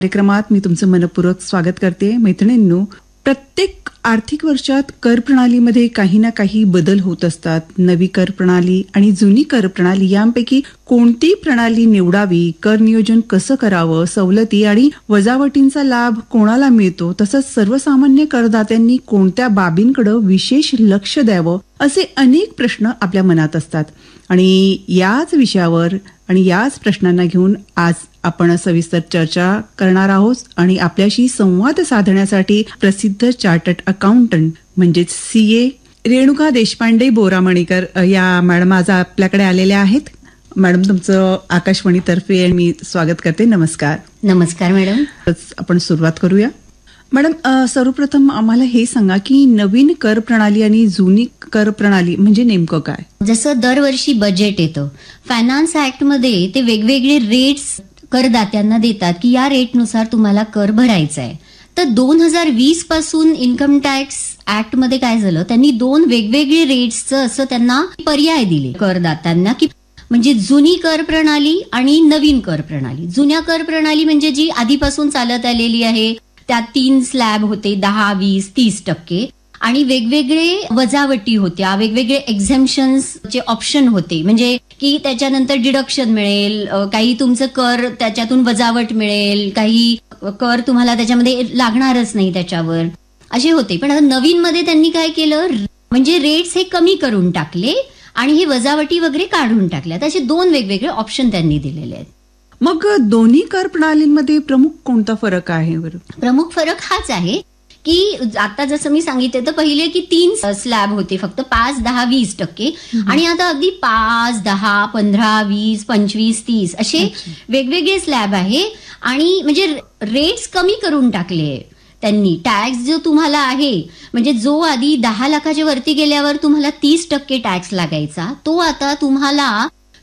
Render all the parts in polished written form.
कार्यक्रमात मी तुमचं मनपूर्वक स्वागत करते. मैत्रिणींनो, प्रत्येक आर्थिक वर्षात कर प्रणालीमध्ये काही ना काही बदल होत असतात. नवी कर प्रणाली आणि जुनी कर प्रणाली यांपैकी कोणती प्रणाली निवडावी, कर नियोजन कसं करावं, सवलती आणि वजावटींचा लाभ कोणाला मिळतो, तसंच सर्वसामान्य करदात्यांनी कोणत्या बाबींकडे विशेष लक्ष द्यावं, असे अनेक प्रश्न आपल्या मनात असतात. आणि याच विषयावर आणि याच प्रश्नांना घेऊन आज आपण सविस्तर चर्चा करणार आहोत. आणि आपल्याशी संवाद साधण्यासाठी प्रसिद्ध चार्टर्ड अकाउंटंट म्हणजेच CA रेणुका देशपांडे बोरामणीकर या मॅडम आज आपल्याकडे आलेल्या आहेत. मॅडम, तुमचं आकाशवाणीतर्फे मी स्वागत करते. नमस्कार. नमस्कार मॅडम. आपण सुरुवात करूया. मॅडम, सर्वप्रथम आम्हाला हे सांगा की नवीन कर प्रणाली आणि जुनी कर प्रणाली म्हणजे नेमकं काय? जसं दरवर्षी बजेट येतं, फायनान्स ऍक्ट मध्ये ते वेगवेगळे रेट्स करदात्यांना देतात की या रेटनुसार तुम्हाला कर भरायचा आहे. तर 2020 पासून इन्कम टॅक्स ऍक्ट मध्ये काय झालं, त्यांनी 2 वेगवेगळे रेट्सचं असं त्यांना पर्याय दिले करदात्यांना, की म्हणजे जुनी कर प्रणाली आणि नवीन कर प्रणाली. जुन्या कर प्रणाली म्हणजे जी आधीपासून चालत आलेली आहे, त्यात 3 स्लॅब होते, 10, 20, 30% आणि वेगवेगळे वजावटी होत्या, वेगवेगळे एक्झेम्पशन्सचे ऑप्शन होते. म्हणजे की त्याच्यानंतर डिडक्शन मिळेल, काही तुमचं कर त्याच्यातून वजावट मिळेल, काही कर तुम्हाला त्याच्यामध्ये लागणारच नाही त्याच्यावर, असे होते. पण आता नवीन मध्ये त्यांनी काय केलं, म्हणजे रेट्स हे कमी करून टाकले आणि हे वजावटी वगैरे काढून टाकल्या. असे 2 वेगवेगळे ऑप्शन त्यांनी दिलेले आहेत. मग दोन्ही कर प्रणालींमध्ये प्रमुख कोणता फरक आहे बरं? प्रमुख फरक हाच आहे की आता जसं मी सांगितलं तर पहिले की 3 स्लॅब होते, फक्त 5, 10, 20% आणि आता अगदी 5, 10, 15, 20, 25, 30 असे वेगवेगळे स्लॅब आहे. आणि म्हणजे रेट्स कमी करून टाकले त्यांनी. टॅक्स जो तुम्हाला आहे, म्हणजे जो आधी 10 लाखाच्या वरती गेल्यावर तुम्हाला 30% टॅक्स लागायचा, तो आता तुम्हाला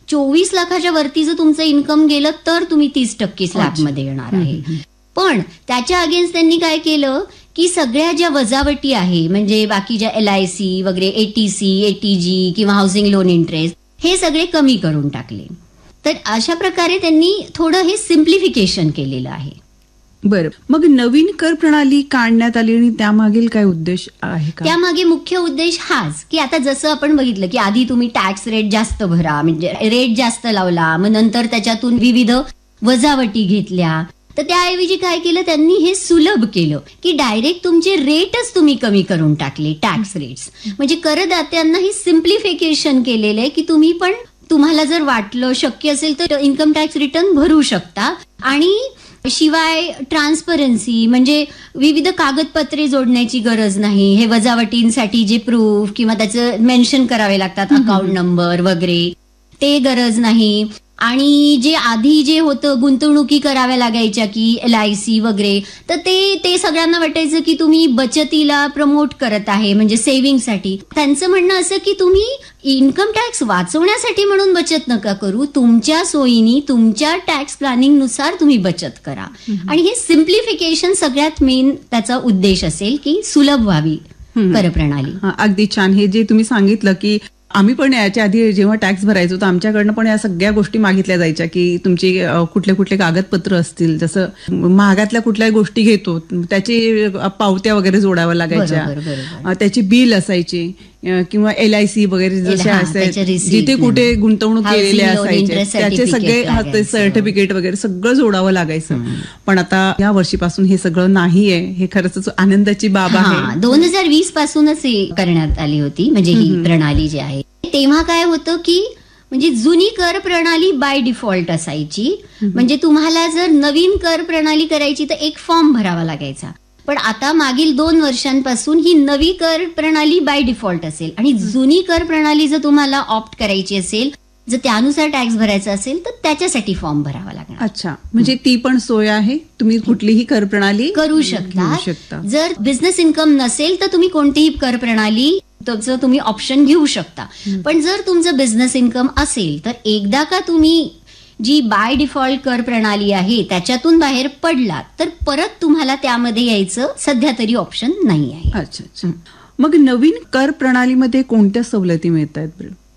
24 लाखाच्या वरती जर तुमचं इन्कम गेलं तर तुम्ही 30% स्लॅबमध्ये येणार आहे. पण त्याच्या अगेन्स्ट त्यांनी काय केलं की सगळ्या ज्या वजावटी आहे, म्हणजे बाकीच्या LIC वगैरे, ATC, ATG किंवा हाऊसिंग लोन इंटरेस्ट, हे सगळे कमी करून टाकले. तर अशा प्रकारे त्यांनी थोडं हे सिम्प्लिफिकेशन केलेलं आहे. बरं, मग नवीन कर प्रणाली काढण्यात आली आणि त्यामागील काय उद्देश आहे का? त्यामागे मुख्य उद्देश हाच की आता जसं आपण बघितलं की आधी तुम्ही टॅक्स रेट जास्त भरा, म्हणजे रेट जास्त लावला, मग नंतर त्याच्यातून विविध वजावटी घेतल्या. तर त्याऐवजी काय केलं त्यांनी, हे सुलभ केलं की डायरेक्ट तुमचे रेटच तुम्ही कमी करून टाकले, टॅक्स रेट्स. म्हणजे करदात्यांना हे सिम्प्लिफिकेशन केलेलं आहे की तुम्ही पण तुम्हाला जर वाटलं, शक्य असेल तर इन्कम टॅक्स रिटर्न भरू शकता. आणि शिवाय ट्रान्सपरन्सी, म्हणजे विविध कागदपत्रे जोडण्याची गरज नाही. हे वजावटींसाठी जे प्रूफ किंवा त्याचं मेन्शन करावे लागतात, अकाउंट नंबर वगैरे, ते गरज नाही. आणि जे आधी जे होतं गुंतवणुकी कराव्या लागायच्या की LIC वगैरे, तर ते सगळ्यांना वाटायचं की तुम्ही बचतीला प्रमोट करत आहे, म्हणजे सेव्हिंगसाठी. त्यांचं म्हणणं असं की तुम्ही इन्कम टॅक्स वाचवण्यासाठी म्हणून बचत नका करू, तुमच्या सोयीनी तुमच्या टॅक्स प्लॅनिंग नुसार तुम्ही बचत करा. आणि हे सिम्प्लिफिकेशन सगळ्यात मेन त्याचा उद्देश असेल की सुलभ व्हावी कर प्रणाली. अगदी छान. हे जे तुम्ही सांगितलं की आम्ही पण याच्या आधी जेव्हा टॅक्स भरायचो तर आमच्याकडनं पण या सगळ्या गोष्टी मागितल्या जायच्या की तुमची कुठले कुठले कागदपत्र असतील, जसं महागातल्या कुठल्याही गोष्टी घेतो त्याची पावत्या वगैरे जोडाव्या लागायच्या, त्याची बिल असायची किंवा LIC वगैरे जसे असायचे, जिथे कुठे गुंतवणूक केलेले असायचे त्याचे सगळे सर्टिफिकेट वगैरे सगळं जोडावं लागायचं. पण आता या वर्षीपासून हे सगळं नाहीये. हे खरंच आनंदाची बाब आहे. 2020 पासूनच हे करण्यात आली होती, म्हणजे ही प्रणाली जी आहे. तेव्हा काय होतं की म्हणजे जुनी कर प्रणाली बाय डिफॉल्ट असायची, म्हणजे तुम्हाला जर नवीन कर प्रणाली करायची तर एक फॉर्म भरावा लागायचा. पण आता मागील 2 वर्षांपासून ही नवी कर प्रणाली बाय डिफॉल्ट असेल आणि जुनी कर प्रणाली जर तुम्हाला ऑप्ट करायची असेल, जर त्यानुसार टॅक्स भरायचा असेल तर त्याच्यासाठी फॉर्म भरावा लागणार. अच्छा, म्हणजे ती पण सोय आहे, तुम्ही कुठलीही कर प्रणाली करू शकता. जर बिझनेस इन्कम नसेल तर तुम्ही कोणतीही कर प्रणाली तुम्ही ऑप्शन घेऊ शकता. पण जर तुमचं बिझनेस इन्कम असेल तर एकदा का तुम्ही जी बाय डिफॉल्ट कर प्रणाली आहे त्याच्यातून बाहेर पडलात तर परत तुम्हाला त्यामध्ये यायचं सध्या तरी ऑप्शन नाही आहे. अच्छा. मग नवीन कर प्रणालीमध्ये कोणत्या सवलती मिळत आहेत?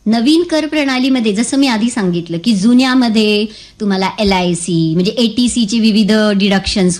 नवीन कर प्रणालीमध्ये जसं मी आधी सांगितलं की जुन्यामध्ये तुम्हाला LIC म्हणजे ATC ची विविध डिडक्शन्स